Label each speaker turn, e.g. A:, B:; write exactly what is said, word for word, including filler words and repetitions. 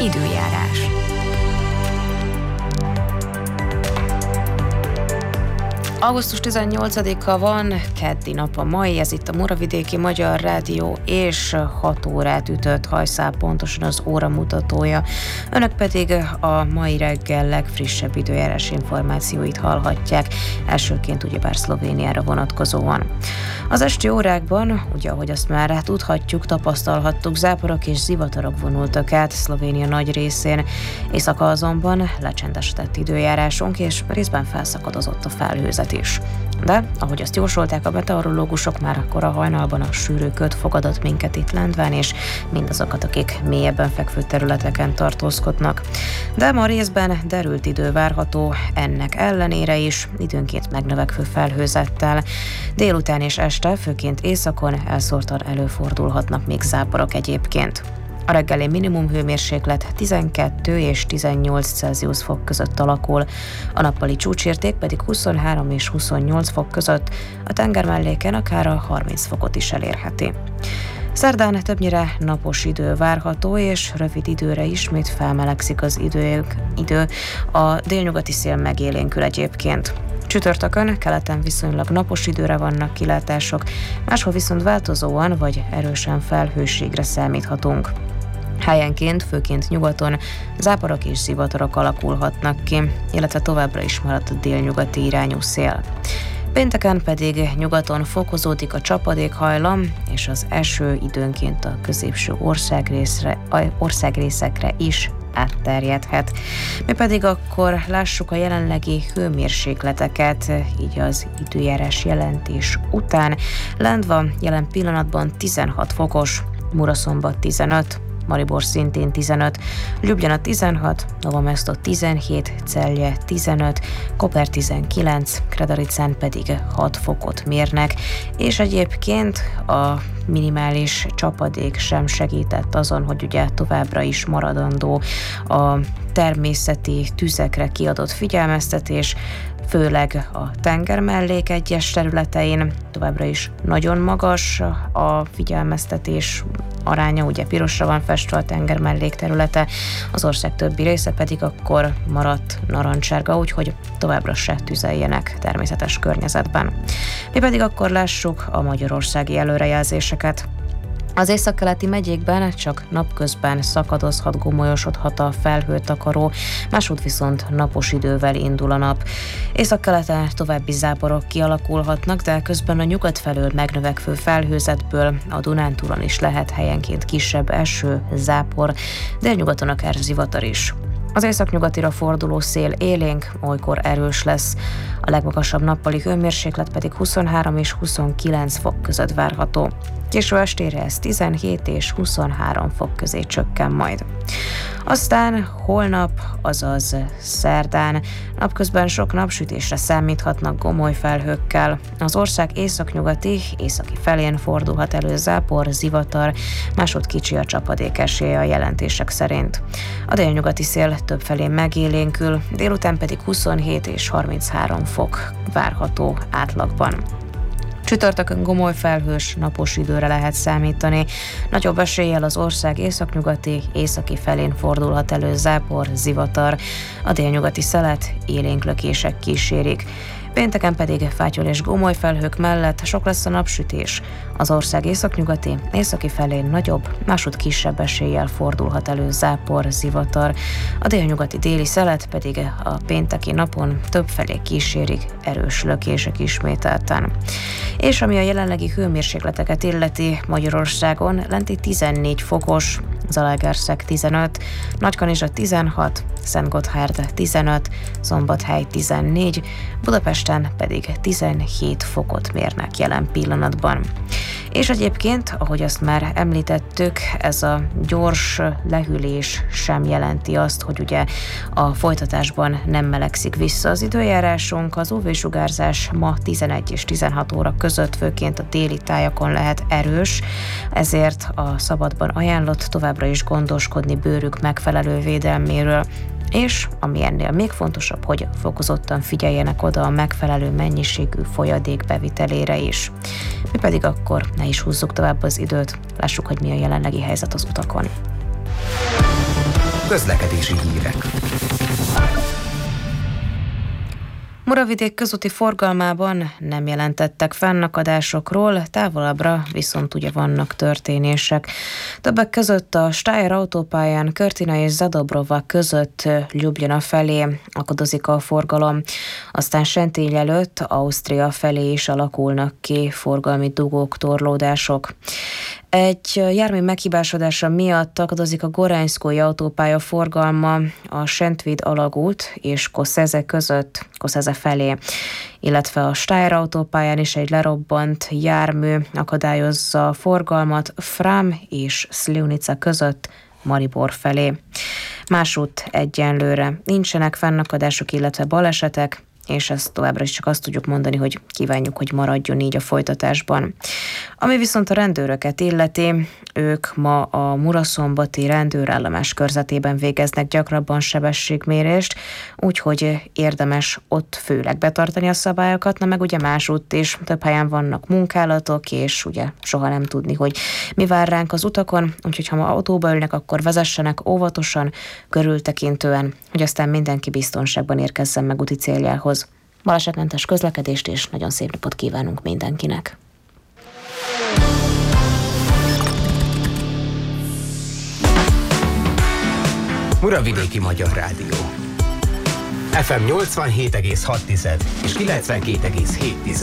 A: Időjárás. augusztus tizennyolcadika van, keddi nap a mai, ez itt a Muravidéki Magyar Rádió, és hat órát ütött hajszál pontosan az óramutatója. Önök pedig a mai reggel legfrissebb időjárás információit hallhatják, elsőként ugyebár Szlovéniára vonatkozóan. Az esti órákban, ugye ahogy azt már tudhatjuk, tapasztalhattuk, záporok és zivatarok vonultak át Szlovénia nagy részén, északa azonban lecsendesedett időjárásunk, és részben felszakadozott a felhőzet is. De, ahogy azt jósolták a meteorológusok, már kora hajnalban a sűrű köd fogadott minket itt Lendván, és mindazokat, akik mélyebben fekvő területeken tartózkodnak. De ma részben derült idő várható, ennek ellenére is, időnként megnövekvő felhőzettel. Délután és este, főként északon elszórtan előfordulhatnak még záporok egyébként. A reggeli minimum hőmérséklet tizenkettő és tizennyolc Celsius fok között alakul, a nappali csúcsérték pedig huszonhárom és huszonnyolc fok között, a tengermelléken akár a harminc fokot is elérheti. Szerdán többnyire napos idő várható, és rövid időre ismét felmelegszik az idő, idő. A délnyugati szél megélénkül egyébként. Csütörtökön keleten viszonylag napos időre vannak kilátások, máshol viszont változóan vagy erősen felhőségre számíthatunk. Helyenként, főként nyugaton záporok és zivatarok alakulhatnak ki, illetve továbbra is marad a délnyugati irányú szél. Pénteken pedig nyugaton fokozódik a csapadékhajlam, és az eső időnként a középső országrészre, országrészekre is átterjedhet. Mi pedig akkor lássuk a jelenlegi hőmérsékleteket, így az időjárás jelentés után. Lendva jelen pillanatban tizenhat fokos, Muraszombat tizenöt, Maribor szintén tizenöt, Ljubljana tizenhat, Nova Mesto tizenhét, Celje tizenöt, Koper tizenkilenc, Kredaricán pedig hat fokot mérnek, és egyébként a minimális csapadék sem segített azon, hogy ugye továbbra is maradandó a természeti tüzekre kiadott figyelmeztetés, főleg a tengermellék egyes területein továbbra is nagyon magas a figyelmeztetés aránya, ugye pirosra van festve a tengermellék területe, az ország többi része pedig akkor maradt narancsárga, úgyhogy továbbra se tüzeljenek természetes környezetben. Mi pedig akkor lássuk a magyarországi előrejelzéseket. Az északkeleti megyékben csak napközben szakadozhat, gomolyosodhat a felhőtakaró, másút viszont napos idővel indul a nap. Északkeleten további záporok kialakulhatnak, de közben a nyugat felől megnövekvő felhőzetből a Dunántúlon is lehet helyenként kisebb eső, zápor, délnyugaton akár zivatar is. Az északnyugatira forduló szél élénk, olykor erős lesz, a legmagasabb nappali hőmérséklet pedig huszonhárom és huszonkilenc fok között várható. Késő estére ez tizenhét és huszonhárom fok közé csökken majd. Aztán holnap, azaz szerdán, napközben sok napsütésre számíthatnak gomoly felhőkkel. Az ország északnyugati, északi felén fordulhat elő zápor, zivatar, másod kicsi a csapadék esélye a jelentések szerint. A délnyugati szél többfelé megélénkül, délután pedig huszonhét és harminchárom fok várható átlagban. Csütörtökön gomoly felhős, napos időre lehet számítani. Nagyobb eséllyel az ország északnyugati, északi felén fordulhat elő zápor, zivatar. A délnyugati szelet élénk lökések kísérik. Pénteken pedig fátyol és gomoly felhők mellett sok lesz a napsütés. Az ország északnyugati, északi felén nagyobb, másút kisebb eséllyel fordulhat elő zápor, zivatar. A délnyugati déli szelet pedig a pénteki napon többfelé kísérik erős lökések ismételten. És ami a jelenlegi hőmérsékleteket illeti, Magyarországon lenti tizennégy fokos, Zalaegerszeg tizenöt, Nagykanizsa tizenhat, Szentgotthárd tizenöt, Szombathely tizennégy, Budapesten pedig tizenhét fokot mérnek jelen pillanatban. És egyébként, ahogy azt már említettük, ez a gyors lehűlés sem jelenti azt, hogy ugye a folytatásban nem melegszik vissza az időjárásunk. Az ú vé-sugárzás ma tizenegy és tizenhat óra között főként a déli tájakon lehet erős, ezért a szabadban ajánlott továbbra is gondoskodni bőrük megfelelő védelméről. És ami ennél még fontosabb, hogy fokozottan figyeljenek oda a megfelelő mennyiségű folyadék bevitelére is. Mi pedig akkor ne is húzzuk tovább az időt, lássuk, hogy mi a jelenlegi helyzet az utakon.
B: Közlekedési hírek.
A: Muravidék közúti forgalmában nem jelentettek fennakadásokról, távolabbra viszont ugye vannak történések. Többek között a Steyr autópályán Körtina és Zadobrowa között Ljubljana felé akadozik a forgalom, aztán Sentély előtt Ausztria felé is alakulnak ki forgalmi dugók, torlódások. Egy jármű meghibásodása miatt akadozik a Goránszkói autópálya forgalma a Szentvid alagút és Koszeze között, Koszeze felé, illetve a Steyr autópályán is egy lerobbant jármű akadályozza a forgalmat Frám és Slivnica között, Maribor felé. Másút egyenlőre nincsenek fennakadások, illetve balesetek, és ezt továbbra is csak azt tudjuk mondani, hogy kívánjuk, hogy maradjon így a folytatásban. Ami viszont a rendőröket illeti, ők ma a Muraszombati rendőrállomás körzetében végeznek gyakrabban sebességmérést, úgyhogy érdemes ott főleg betartani a szabályokat, na meg ugye másútt is több helyen vannak munkálatok, és ugye soha nem tudni, hogy mi vár ránk az utakon, úgyhogy ha ma autóba ülnek, akkor vezessenek óvatosan, körültekintően, hogy aztán mindenki biztonságban érkezzen meg úti céljához. Balesetmentes közlekedést és nagyon szép napot kívánunk mindenkinek!
B: Muravidéki Magyar Rádió. ef em nyolcvanhét egész hat és kilencvenkét egész hét.